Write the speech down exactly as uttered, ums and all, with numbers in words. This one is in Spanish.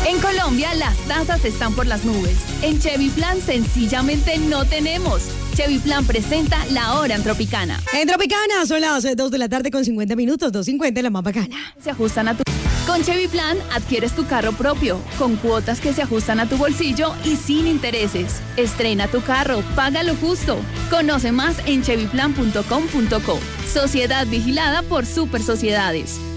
En Colombia, las tasas están por las nubes. En Chevy Plan, sencillamente no tenemos. Chevy Plan presenta La Hora en Tropicana. En Tropicana son las dos de la tarde con cincuenta minutos, dos cincuenta la más bacana. Se ajustan a tu... Con Chevy Plan, adquieres tu carro propio, con cuotas que se ajustan a tu bolsillo y sin intereses. Estrena tu carro, paga lo justo. Conoce más en chevy plan punto com punto co. Sociedad vigilada por Super Sociedades.